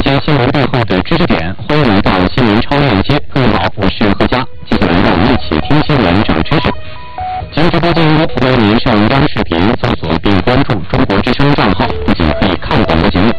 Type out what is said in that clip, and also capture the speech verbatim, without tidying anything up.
解新闻背后的知识点，欢迎来到新闻超链接。各位好，我是何佳。接下来让我们一起听新闻长知识。今日直播间欢迎您上央视频搜索并关注中国之声账号，不仅可以看广播节目，